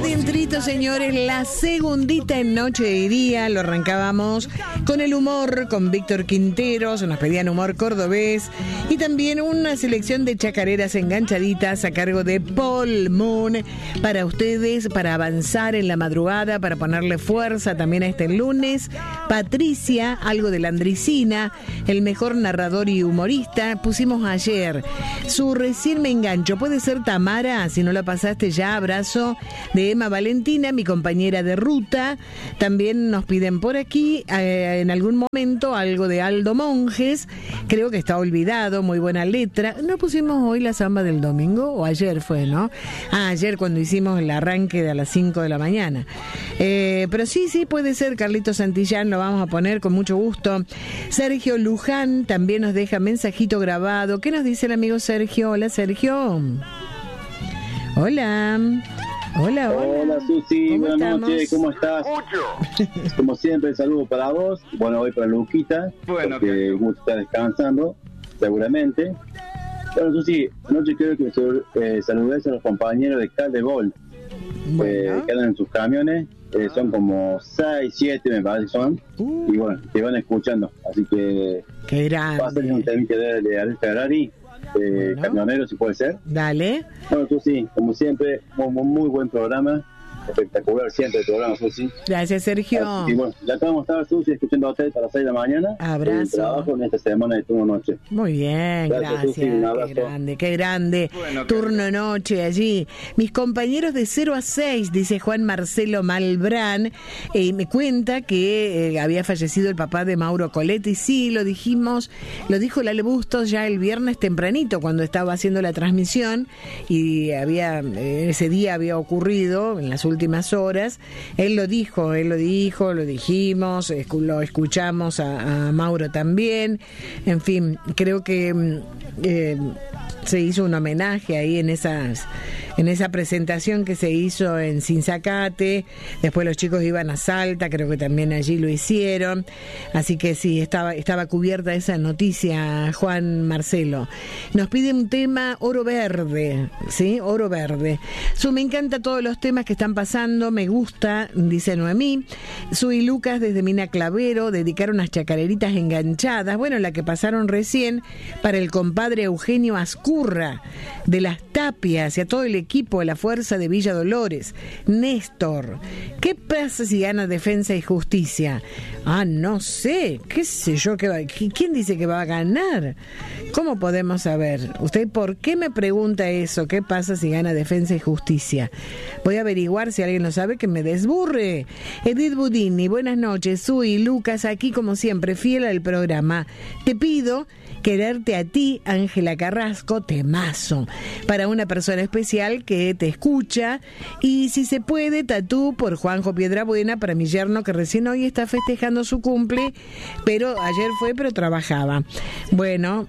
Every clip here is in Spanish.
Adentrito, señores, la segundita en Noche y Día. Lo arrancábamos con el humor, con Víctor Quinteros, nos pedían humor cordobés y también una selección de chacareras enganchaditas a cargo de Paul Moon para ustedes, para avanzar en la madrugada, para ponerle fuerza también a este lunes. Patricia, algo de Landricina, el mejor narrador y humorista. Pusimos ayer su Recién me engancho. Puede ser Tamara, si no la pasaste ya, abrazo de Emma Valentina, mi compañera de ruta. También nos piden por aquí en algún momento algo de Aldo Monjes, creo que está olvidado, muy buena letra. ¿No pusimos hoy la samba del domingo? O ayer fue, ¿no? Ayer cuando hicimos el arranque de a las 5 de la mañana. Pero sí, puede ser Carlito Santillán, lo vamos a poner con mucho gusto. Sergio Luján también nos deja mensajito grabado. ¿Qué nos dice el amigo Sergio? Hola, Sergio. Hola. Hola, Susi, buenas noches, ¿cómo estás? Mucho. Como siempre, saludo para vos, bueno, hoy para Luquita, Bueno, porque Gus está descansando, seguramente. Bueno, Susi, anoche quiero que saludes a los compañeros de Caldebol, Bueno. que andan en sus camiones, son como 6, 7 me parece son, y bueno, te van escuchando, así que Qué grande. pásenle un tema de Ariel Ferrari, Bueno. camionero, si puede ser. Dale. Bueno, Susi, como siempre, muy buen programa. Espectacular siempre el programa, Susi. Gracias, Sergio. Y bueno, ya acabamos de estar, Susi, escuchando a ustedes a las 6 de la mañana. Abrazo. El trabajo en esta semana de turno noche. Muy bien, Gracias, Susi, un abrazo. Qué grande. Bueno, Turno noche allí. Mis compañeros de 0 a 6, dice Juan Marcelo Malbrán, me cuenta que había fallecido el papá de Mauro Coletti. Sí, lo dijo Lale Bustos ya el viernes tempranito cuando estaba haciendo la transmisión y ese día había ocurrido en las últimas horas. Él lo dijo, lo dijimos, lo escuchamos a Mauro también. En fin, creo que se hizo un homenaje ahí en esa presentación que se hizo en Sinzacate. Después los chicos iban a Salta, creo que también allí lo hicieron. Así que sí, estaba cubierta esa noticia, Juan Marcelo. Nos pide un tema Oro Verde, ¿sí? Oro Verde. Me encanta todos los temas que están pasando, me gusta, dice Noemí. Su y Lucas desde Mina Clavero dedicaron unas chacareritas enganchadas, bueno, la que pasaron recién, para el compadre Eugenio Ascurra de Las Tapias y a todo el equipo de la Fuerza de Villa Dolores. Néstor, ¿qué pasa si gana Defensa y Justicia? No sé, qué sé yo, ¿quién dice que va a ganar? ¿Cómo podemos saber? ¿Usted por qué me pregunta eso? ¿Qué pasa si gana Defensa y Justicia? Voy a averiguar, si alguien lo sabe, que me desburre. Edith Budini, buenas noches. Sui, Lucas, aquí como siempre, fiel al programa. Te pido Quererte a ti, Ángela Carrasco, temazo, para una persona especial que te escucha. Y si se puede, Tatú por Juanjo Piedrabuena para mi yerno que recién hoy está festejando su cumple, pero ayer pero trabajaba. Bueno,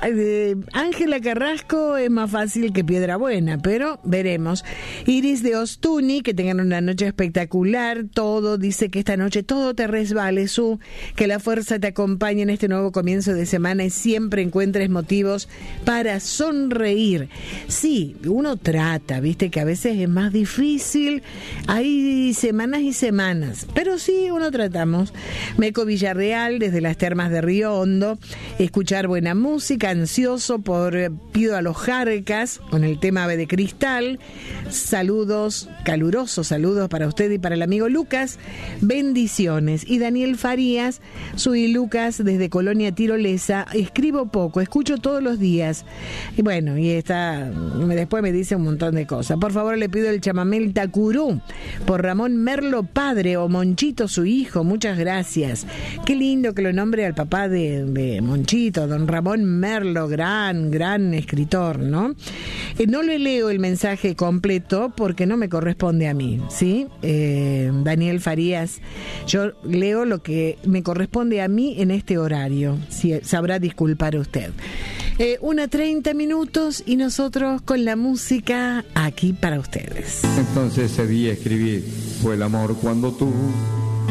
Ángela Carrasco es más fácil que Piedrabuena, pero veremos. Iris de Ostuni, que tengan una noche espectacular. Todo dice que esta noche todo te resbale, que la fuerza te acompañe en este nuevo comienzo de semana y siempre encuentres motivos para sonreír. Sí, uno trata, viste que a veces es más difícil, hay semanas y semanas, pero sí, uno tratamos. Meco Villarreal, desde las Termas de Río Hondo, escuchar buena música, ansioso por Pido a los Jarcas, con el tema Ave de Cristal. Saludos, calurosos saludos para usted y para el amigo Lucas, bendiciones. Y Daniel Farías, soy Lucas desde Colonia Tirolesa, escribo poco, escucho todos los días. Y bueno, después me dice un montón de cosas. Por favor, le pido el chamamel Tacurú por Ramón Merlo padre o Monchito su hijo. Muchas gracias. Qué lindo que lo nombre al papá de Monchito, don Ramón Merlo, gran escritor, ¿no? No le leo el mensaje completo porque no me corresponde a mí, ¿sí? Daniel Farías, yo leo lo que me corresponde a mí en este horario. Si sabrá disculpar usted. 1:30 y nosotros con la música aquí para ustedes. Entonces ese día escribí, fue el amor cuando tú